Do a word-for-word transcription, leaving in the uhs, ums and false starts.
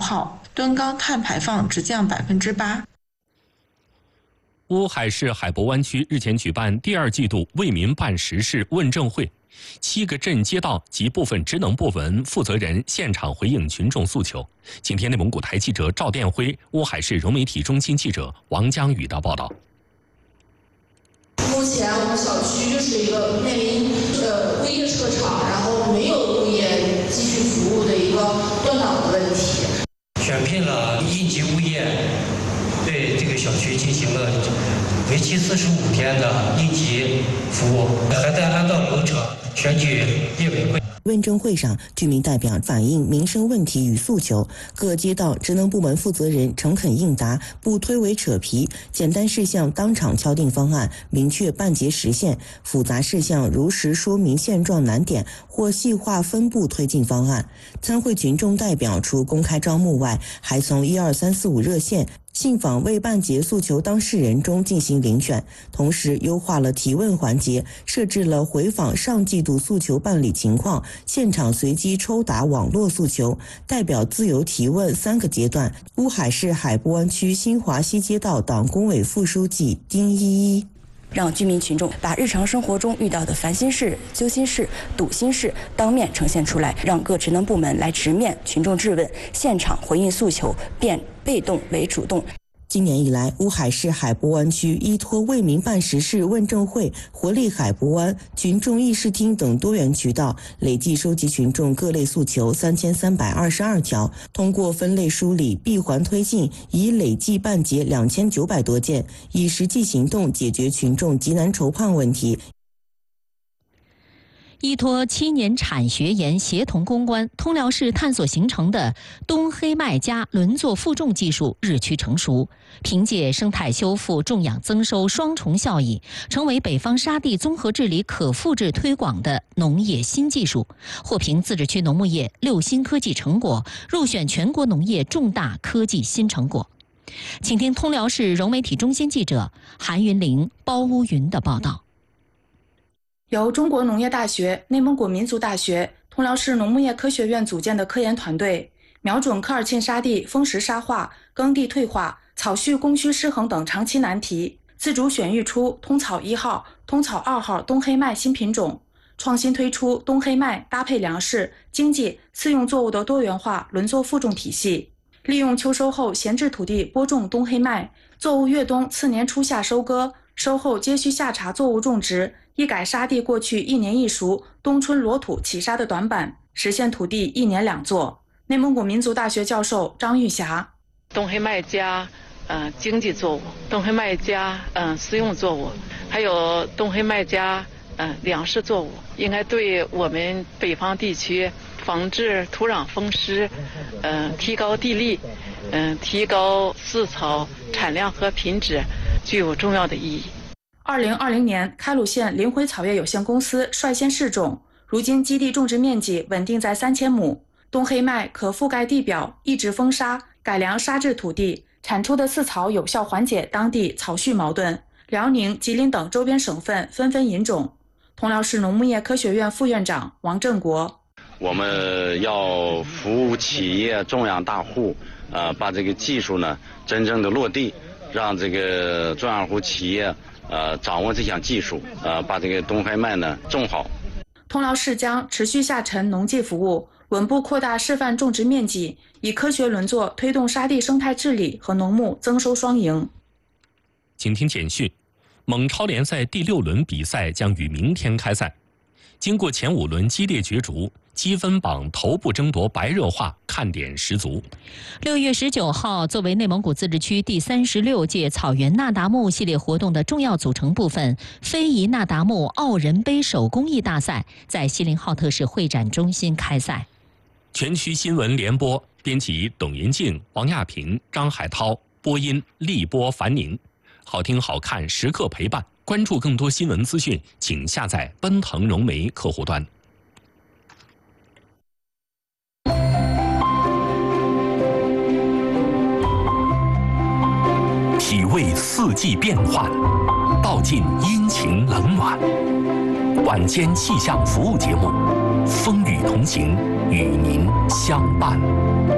号，吨钢碳排放只降百分之八。 乌海市海博湾区日前举办第二季度为民办实事问政会，七个镇街道及部分职能部门负责人现场回应群众诉求。今天内蒙古台记者赵殿辉、乌海市融媒体中心记者王江宇的报道。 目前我们小区就是一个面临呃物业撤场，然后没有物业继续服务的一个断档的问题。 选聘了应急物业，对这个小区进行了为期四十五天的应急服务，还在按照流程选举业委会。 问政会上，居民代表反映民生问题与诉求，各街道职能部门负责人诚恳应答，不推诿扯皮，简单事项当场敲定方案，明确办结实现；复杂事项如实说明现状难点，或细化分步推进方案。参会群众代表除公开招募外，还从一二三四五热线信访为办结诉求当事人中进行遴选，同时优化了提问环节，设置了回访上季度诉求办理情况、现场随机抽答网络诉求、代表自由提问三个阶段。乌海市海博湾区新华西街道党工委副书记丁依依。 让居民群众把日常生活中遇到的烦心事、揪心事、堵心事当面呈现出来，让各职能部门来直面群众质问，现场回应诉求，变被动为主动。 今年以来，乌海市海博湾区依托为民办实事问政会、活力海博湾群众议事厅等多元渠道，累计收集群众各类诉求三千三百二十二条，通过分类梳理、闭环推进，已累计办结两千九百多件，以实际行动解决群众急难愁盼问题。 依托七年产学研协同攻关，通辽市探索形成的东黑麦加轮作负重技术日趋成熟，凭借生态修复、种养增收双重效益，成为北方沙地综合治理可复制推广的农业新技术，获评自治区农牧业六新科技成果，入选全国农业重大科技新成果。请听通辽市融媒体中心记者韩云玲、包乌云的报道。 由中国农业大学、内蒙古民族大学、通辽市农牧业科学院组建的科研团队，瞄准科尔沁沙地风蚀沙化、耕地退化、草畜供需失衡等长期难题，自主选育出通草一号、通草二号东黑麦新品种，创新推出东黑麦搭配粮食、经济、次用作物的多元化轮作负重体系，利用秋收后闲置土地播种东黑麦，作物越冬次年初夏收割，收后皆需夏茬作物种植，一改沙地过去一年一熟、冬春裸土起沙的短板，实现土地一年两作。内蒙古民族大学教授张玉霞： 东黑麦加呃经济作物，东黑麦加嗯食用作物，还有东黑麦加嗯粮食作物，应该对我们北方地区防治土壤风湿，嗯、呃、提高地力，嗯、呃、提高饲草产量和品质具有重要的意义。 二零二零年，开鲁县灵辉草业有限公司率先试种，如今基地种植面积稳定在三千亩。东黑麦可覆盖地表，抑制风沙，改良沙质土地，产出的饲草有效缓解当地草畜矛盾。辽宁、吉林等周边省份纷纷引种。通辽市农牧业科学院副院长王振国： 我们要服务企业、种养大户，呃，把这个技术呢真正的落地，让这个种养户企业呃掌握这项技术，呃，把这个东黑麦呢种好。 通辽市将持续下沉农技服务，稳步扩大示范种植面积，以科学轮作推动沙地生态治理和农牧增收双赢。 请听简讯：蒙超联赛第六轮比赛将于明天开赛。经过前五轮激烈角逐，积分榜头部争夺白热化，看点十足。 六月十九号，作为内蒙古自治区第三十六届草原那达慕系列活动的重要组成部分，非遗那达慕傲人杯手工艺大赛在锡林浩特市会展中心开赛。 全区新闻联播，编辑董云静、王亚平、张海涛，播音立波、樊宁。好听好看，时刻陪伴。关注更多新闻资讯，请下载奔腾融媒客户端。体味四季变换，道尽阴晴冷暖。晚间气象服务节目，风雨同行，与您相伴。